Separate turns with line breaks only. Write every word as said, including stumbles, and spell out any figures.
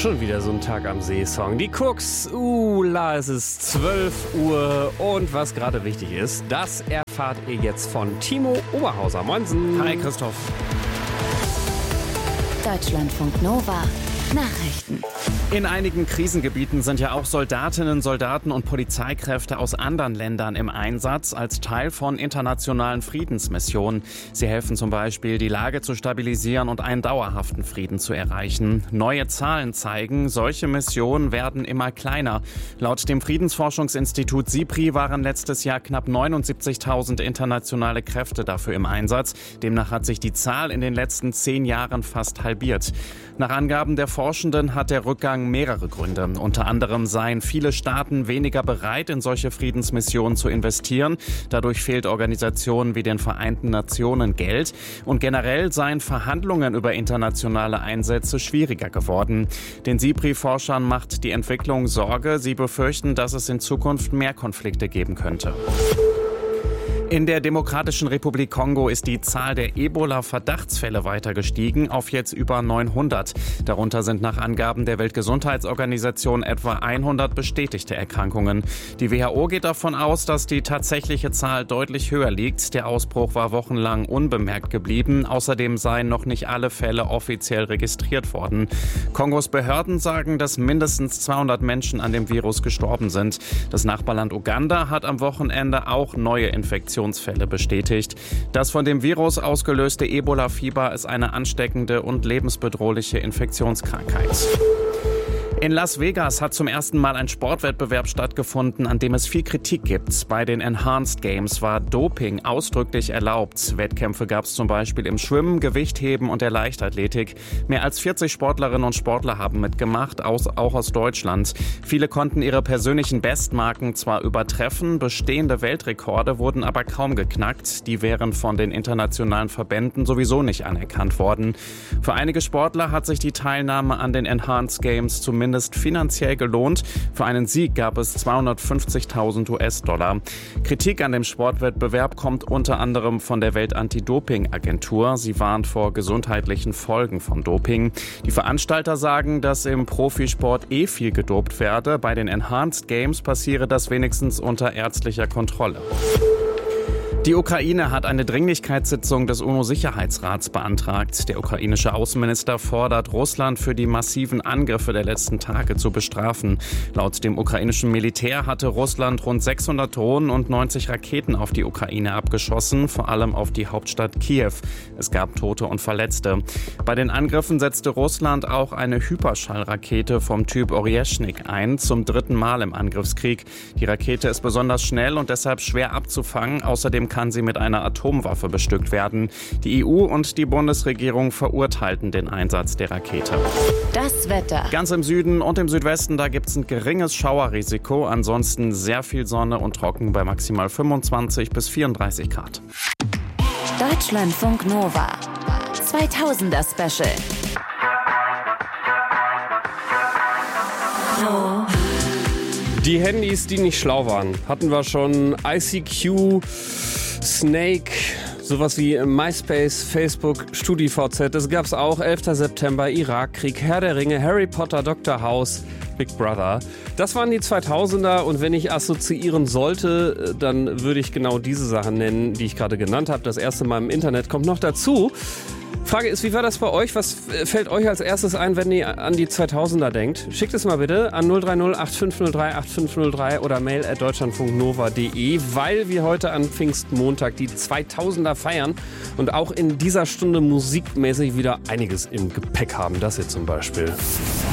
Schon wieder so ein Tag am See-Song. Die Cooks, uh, la, es ist zwölf Uhr und was gerade wichtig ist, das erfahrt ihr jetzt von Timo Oberhauser. Moinsen.
Hi Christoph.
Deutschlandfunk Nova. Nachrichten.
In einigen Krisengebieten sind ja auch Soldatinnen, Soldaten und Polizeikräfte aus anderen Ländern im Einsatz als Teil von internationalen Friedensmissionen. Sie helfen zum Beispiel, die Lage zu stabilisieren und einen dauerhaften Frieden zu erreichen. Neue Zahlen zeigen, solche Missionen werden immer kleiner. Laut dem Friedensforschungsinstitut SIPRI waren letztes Jahr knapp neunundsiebzigtausend internationale Kräfte dafür im Einsatz. Demnach hat sich die Zahl in den letzten zehn Jahren fast halbiert. Nach Angaben der Forschenden hat der Rückgang mehrere Gründe. Unter anderem seien viele Staaten weniger bereit, in solche Friedensmissionen zu investieren. Dadurch fehlt Organisationen wie den Vereinten Nationen Geld. Und generell seien Verhandlungen über internationale Einsätze schwieriger geworden. Den SIPRI-Forschern macht die Entwicklung Sorge. Sie befürchten, dass es in Zukunft mehr Konflikte geben könnte. In der Demokratischen Republik Kongo ist die Zahl der Ebola-Verdachtsfälle weiter gestiegen auf jetzt über neunhundert. Darunter sind nach Angaben der Weltgesundheitsorganisation etwa hundert bestätigte Erkrankungen. Die W H O geht davon aus, dass die tatsächliche Zahl deutlich höher liegt. Der Ausbruch war wochenlang unbemerkt geblieben. Außerdem seien noch nicht alle Fälle offiziell registriert worden. Kongos Behörden sagen, dass mindestens zweihundert Menschen an dem Virus gestorben sind. Das Nachbarland Uganda hat am Wochenende auch neue Infektionen Fälle bestätigt. Das von dem Virus ausgelöste Ebola-Fieber ist eine ansteckende und lebensbedrohliche Infektionskrankheit. In Las Vegas hat zum ersten Mal ein Sportwettbewerb stattgefunden, an dem es viel Kritik gibt. Bei den Enhanced Games war Doping ausdrücklich erlaubt. Wettkämpfe gab es zum Beispiel im Schwimmen, Gewichtheben und der Leichtathletik. Mehr als vierzig Sportlerinnen und Sportler haben mitgemacht, aus, auch aus Deutschland. Viele konnten ihre persönlichen Bestmarken zwar übertreffen, bestehende Weltrekorde wurden aber kaum geknackt. Die wären von den internationalen Verbänden sowieso nicht anerkannt worden. Für einige Sportler hat sich die Teilnahme an den Enhanced Games zumindest finanziell gelohnt. Für einen Sieg gab es zweihundertfünfzigtausend US-Dollar. Kritik an dem Sportwettbewerb kommt unter anderem von der Welt-Anti-Doping-Agentur. Sie warnt vor gesundheitlichen Folgen von Doping. Die Veranstalter sagen, dass im Profisport eh viel gedopt werde. Bei den Enhanced Games passiere das wenigstens unter ärztlicher Kontrolle. Die Ukraine hat eine Dringlichkeitssitzung des UNO-Sicherheitsrats beantragt. Der ukrainische Außenminister fordert, Russland für die massiven Angriffe der letzten Tage zu bestrafen. Laut dem ukrainischen Militär hatte Russland rund sechshundert Drohnen und neunzig Raketen auf die Ukraine abgeschossen, vor allem auf die Hauptstadt Kiew. Es gab Tote und Verletzte. Bei den Angriffen setzte Russland auch eine Hyperschallrakete vom Typ Oryeshnik ein, zum dritten Mal im Angriffskrieg. Die Rakete ist besonders schnell und deshalb schwer abzufangen. Außerdem kann sie mit einer Atomwaffe bestückt werden. Die E U und die Bundesregierung verurteilten den Einsatz der Rakete.
Das Wetter.
Ganz im Süden und im Südwesten, da gibt es ein geringes Schauerrisiko. Ansonsten sehr viel Sonne und trocken bei maximal fünfundzwanzig bis vierunddreißig Grad.
Deutschlandfunk Nova. zweitausender Special.
Oh. Die Handys, die nicht schlau waren, hatten wir schon. I C Q, Snake, sowas wie MySpace, Facebook, StudiVZ. Das gab's auch. elfter September, Irakkrieg, Herr der Ringe, Harry Potter, Doktor House, Big Brother. Das waren die zweitausender und wenn ich assoziieren sollte, dann würde ich genau diese Sachen nennen, die ich gerade genannt habe. Das erste Mal im Internet kommt noch dazu. Frage ist, wie war das bei euch? Was fällt euch als erstes ein, wenn ihr an die zweitausender denkt? Schickt es mal bitte an null drei null acht fünf null drei acht fünf null drei oder mail at deutschlandfunknova punkt de, weil wir heute an Pfingstmontag die zweitausender feiern und auch in dieser Stunde musikmäßig wieder einiges im Gepäck haben. Das hier zum Beispiel.